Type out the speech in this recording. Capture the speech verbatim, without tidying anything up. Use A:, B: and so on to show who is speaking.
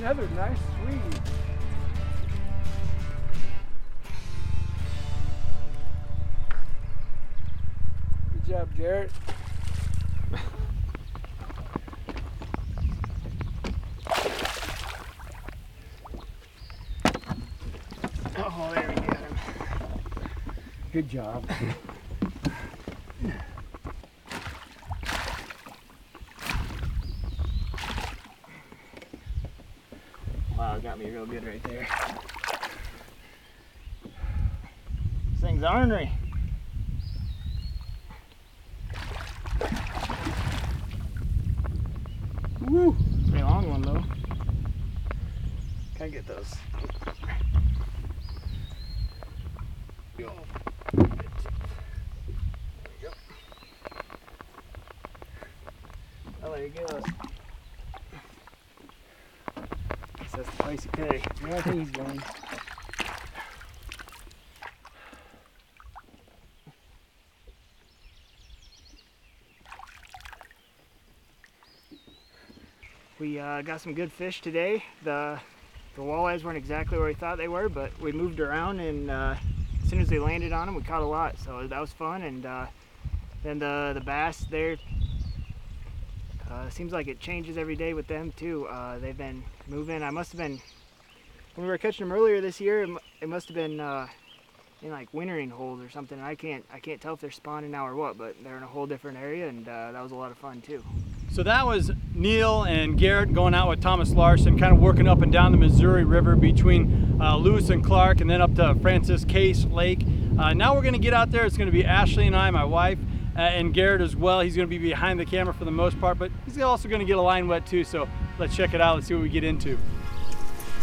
A: another nice Swede. Good job, Garrett.
B: Oh, there we got him.
A: Good job.
B: Wow, got me real good right there. This thing's ornery.
A: Woo!
B: Pretty long one though. Can I get those? Go. There we go. Oh, there he goes. Guess that's the price you pay.
A: Yeah, I think he's going.
B: We uh, got some good fish today. The the walleyes weren't exactly where we thought they were, but we moved around, and uh, as soon as we landed on them, we caught a lot. So that was fun. And uh, then the the bass there. Uh, seems like it changes every day with them too. Uh, they've been moving. I must have been when we were catching them earlier this year. It, it must have been uh, in like wintering holes or something. I can't I can't tell if they're spawning now or what, but they're in a whole different area, and uh, that was a lot of fun too.
C: So that was Neil and Garrett going out with Thomas Larson, kind of working up and down the Missouri River between uh, Lewis and Clark, and then up to Francis Case Lake. Uh, now we're going to get out there. It's going to be Ashley and I, my wife, uh, and Garrett as well. He's going to be behind the camera for the most part, but he's also going to get a line wet too. So let's check it out. Let's see what we get into.